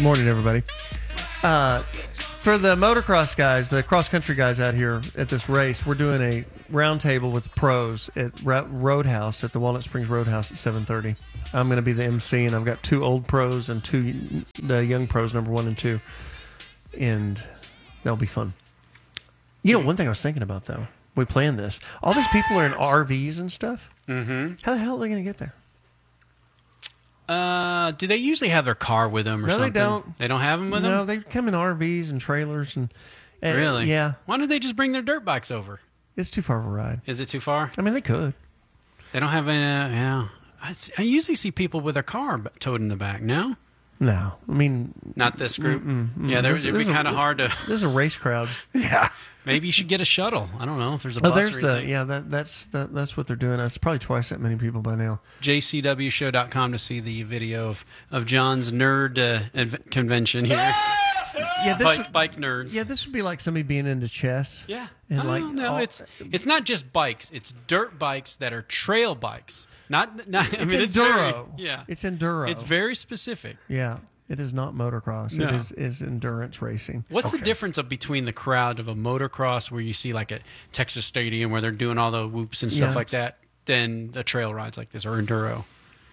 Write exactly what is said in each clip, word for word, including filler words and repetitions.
Morning, everybody. Uh, for the motocross guys, the cross-country guys out here at this race, we're doing a roundtable with the pros at Ro- Roadhouse, at the Walnut Springs Roadhouse at seven thirty. I'm going to be the M C, and I've got two old pros and two the young pros, number one and two. And that'll be fun. You know, one thing I was thinking about, though, we planned this. All these people are in R Vs and stuff. Mm-hmm. How the hell are they going to get there? Uh, do they usually have their car with them or no, something? they don't. They don't have them with no, them? they come in R Vs and trailers. and uh, Really? Yeah. Why don't they just bring their dirt bikes over? It's too far of a ride. Is it too far? I mean, they could. They don't have any, uh, yeah. I, see, I usually see people with their car b- towed in the back, no? No. I mean... Not this group? Mm-mm, mm-mm. Yeah, there, This- it'd be this is a- kind of hard to... This is a race crowd. Yeah. Maybe you should get a shuttle. I don't know if there's a Oh, bus there's or the... anything. Yeah, that, that's that, that's what they're doing. It's probably twice that many people by now. J C W show dot com to see the video of, of John's nerd uh, adv- convention here. Yeah, this bike, would, bike nerds. yeah, this would be like somebody being into chess. Yeah. And oh, like no, all- it's it's not just bikes. It's dirt bikes that are trail bikes. Not, not I It's mean, enduro. it's very, yeah. It's enduro. It's very specific. Yeah. It is not motocross. No. It is, is endurance racing. What's Okay. the difference of between the crowd of a motocross where you see like at Texas Stadium where they're doing all the whoops and stuff Yeah. like that than the trail rides like this or enduro?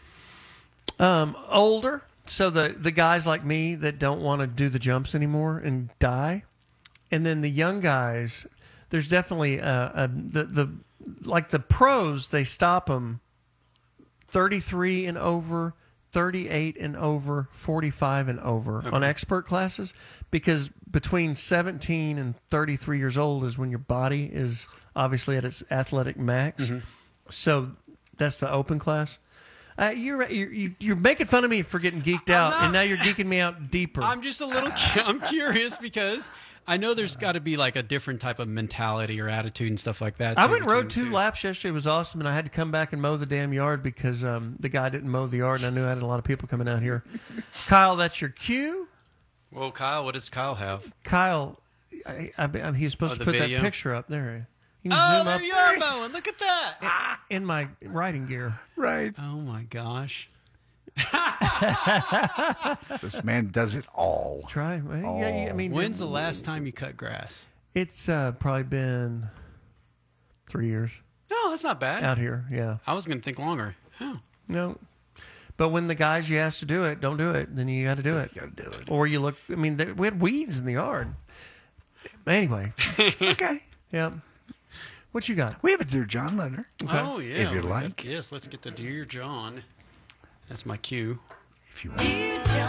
Um, older. So the, the guys like me that don't want to do the jumps anymore and die. And then the young guys, there's definitely uh, a, the, the like the pros, they stop them thirty-three and over, thirty-eight and over, forty-five and over on expert classes, because between seventeen and thirty-three years old is when your body is obviously at its athletic max. So that's the open class. Uh, you're, you're you're making fun of me for getting geeked out, not. and now you're geeking me out deeper. I'm just a little cu- I'm curious because I know there's got to be like a different type of mentality or attitude and stuff like that. I too, went and rode between two the laps yesterday. It was awesome, and I had to come back and mow the damn yard because um, the guy didn't mow the yard, and I knew I had a lot of people coming out here. Kyle, that's your cue. Well, Kyle, what does Kyle have? Kyle, I, I, I, he was supposed Oh, to the put video? that picture up there. You can Oh, zoom there up you are, Bowen. Look at that. in my riding gear. Right. Oh my gosh. This man does it all. Try. Well, yeah, yeah, I mean, When's the last time you cut grass? It's uh, probably been three years No, that's not bad. out here. Yeah. I was going to think longer. Oh. No. But when the guys you ask to do it don't do it, then you got to do it. You gotta do it. Or you look. I mean, there, we had weeds in the yard. Anyway. Okay. Yeah. What you got? We have a Dear John letter. Oh, yeah. If you like. Yes, let's get to Dear John. That's my cue. If you want.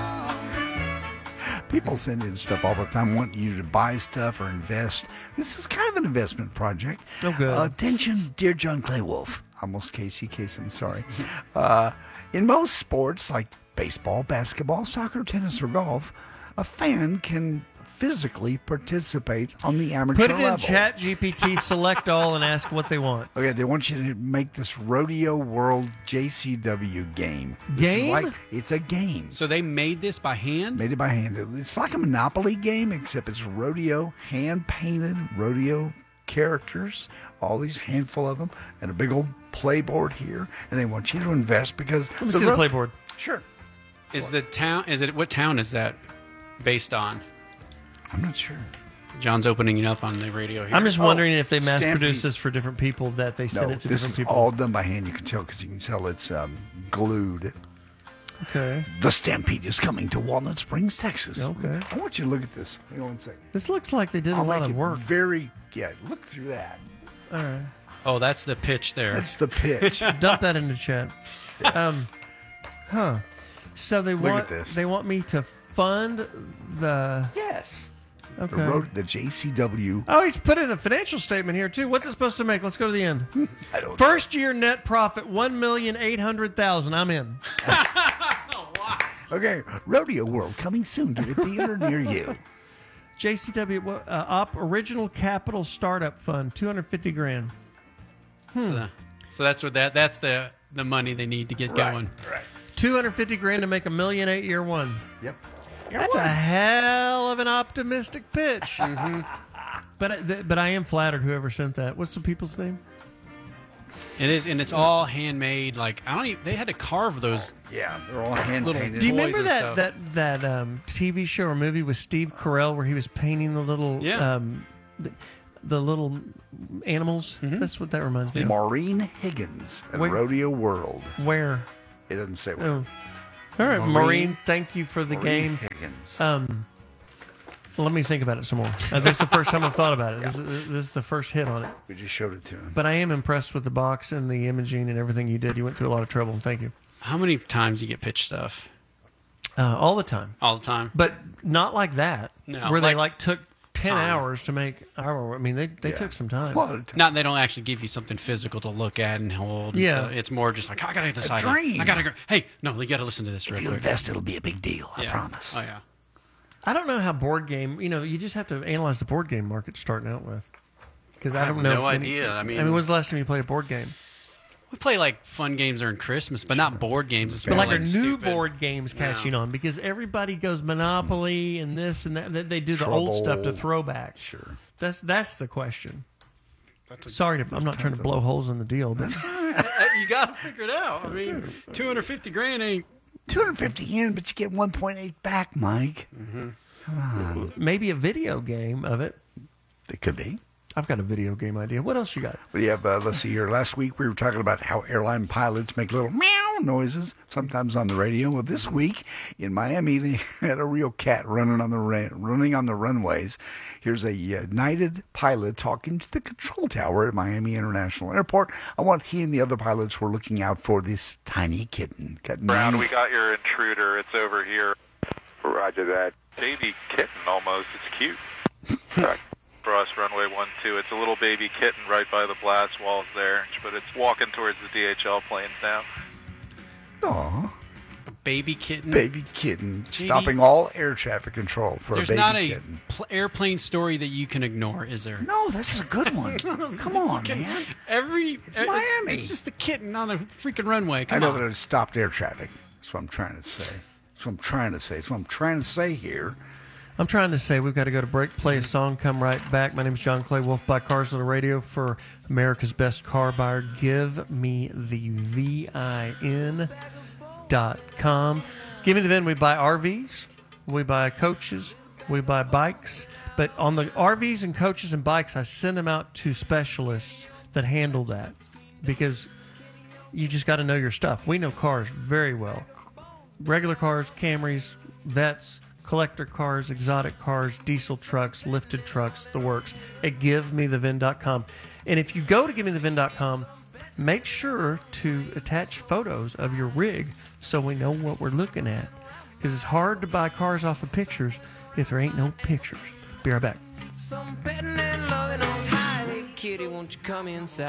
People send in stuff all the time, want you to buy stuff or invest. This is kind of an investment project. Oh, good. Uh, attention, dear John Clay Wolf. Almost Casey Kasem, sorry. Uh, in most sports, like baseball, basketball, soccer, tennis, or golf, a fan can physically participate on the amateur Put it level. in Chat G P T, select all, and ask what they want. Okay, they want you to make this Rodeo World J C W game. This is Game? like, it's a game. So they made this by hand? Made it by hand. It's like a Monopoly game, except it's rodeo, hand-painted rodeo characters, all these handful of them, and a big old playboard here. And they want you to invest because... Let me see the ro- playboard. Sure. Is the town, is it, what town is that based on? I'm not sure. John's opening it up on the radio here. I'm just Oh, wondering if they mass Stampede. produce this for different people, that they send No, it to this different is people. all done by hand. You can tell because you can tell it's um, glued. Okay. The Stampede is coming to Walnut Springs, Texas. Okay. I want you to look at this. Hang on one second. This looks like they did a I'll lot make of it work. very... Yeah, look through that. All right. Oh, that's the pitch there. That's the pitch. Dump that into chat. Um, huh. So they Look want at this. they want me to fund the Yes. okay. The, road, the J C W. Oh, he's put in a financial statement here too. What's it supposed to make? Let's go to the end. I don't First year net profit one million eight hundred thousand. I'm in. know. Okay, Rodeo World coming soon to a theater near you. J C W uh, Op Original Capital Startup Fund, two hundred fifty grand. so, the- so that's what that, that's the, the money they need to get going. Right. two hundred fifty grand to make a million eight year one. Yep. That's a hell of an optimistic pitch. But I- th- but I am flattered. Whoever sent that. What's the people's name? It is, and it's all handmade. Like I don't even. They had to carve those. Yeah, they're all hand Little- painted. Do you toys remember and that stuff. that that um, T V show or movie with Steve Carell where he was painting the little Yeah. um, the, the little animals? That's what that reminds me of. Maureen Higgins at Wait. Rodeo World. Where? It doesn't say where. Oh. All right, Maureen. Maureen. Thank you for the Maureen game. Higgins. Um, let me think about it some more. Uh, this is the first time I've thought about it. This, is, this is the first hit on it. we just showed it to him. But I am impressed with the box and the imaging and everything you did. You went through a lot of trouble, and thank you. How many times you get pitched stuff Uh, all the time. all the time? But not like that, No, where they like like took ten time. hours to make our. I mean, they they Yeah. took some time. A lot of time. Not they don't actually give you something physical to look at and hold. And Yeah. stuff. It's more just like I gotta decide. dream. I gotta go. Hey, no, you gotta listen to this If real you quick. invest, it'll be a big deal. I yeah. promise. Oh yeah. I don't know how board game. You know, you just have to analyze the board game market starting out with. Because I, I don't have know. no any- idea. I mean- I mean, when's the last time you played a board game? We play like fun games during Christmas, but not board games. It's But more like, are new stupid. board games catching on? Because everybody goes Monopoly and this and that. They- They do the old stuff to Trouble. throwback. Sure. That's that's the question. That's a- Sorry, to, I'm not trying to blow holes in the deal, but you gotta figure it out. I mean, two hundred fifty grand ain't. two hundred fifty in, but you get one point eight back, Mike. maybe a video game of it. It could be. I've got a video game idea. What else you got? We have, uh, let's see here. Last week we were talking about how airline pilots make little meow noises, sometimes on the radio. Well, this week in Miami, they had a real cat running on the ra- running on the runways. Here's a uh, United pilot talking to the control tower at Miami International Airport. I want he and the other pilots were looking out for this tiny kitten. Got Brown, nine- we got your intruder. It's over here. Roger that. Baby kitten almost. It's cute. Cross runway one two. It's a little baby kitten right by the blast walls there, but it's walking towards the D H L planes now. Aw, A baby kitten. baby kitten J D, stopping all air traffic control for There's a baby not a kitten. pl- airplane story that you can ignore, is there? No, this is a good one. Come on, man. Every It's uh, Miami. It's just the kitten on a freaking runway. Come I know on. that it stopped air traffic. That's what I'm trying to say. That's what I'm trying to say. That's what I'm trying to say here. I'm trying to say we've got to go to break, play a song, come right back. My name is John Clay Wolf by Cars on the Radio for America's Best Car Buyer. Give me the V I N dot com. Give me the V I N. We buy R Vs, we buy coaches, we buy bikes. But on the R Vs and coaches and bikes, I send them out to specialists that handle that because you just got to know your stuff. We know cars very well. Regular cars, Camrys, Vets, collector cars, exotic cars, diesel trucks, lifted trucks, the works at give me the V I N dot com. And if you go to give me the V I N dot com, make sure to attach photos of your rig so we know what we're looking at. Because it's hard to buy cars off of pictures if there ain't no pictures. Be right back. Some petting and loving on high. Hey, kitty, won't you come inside?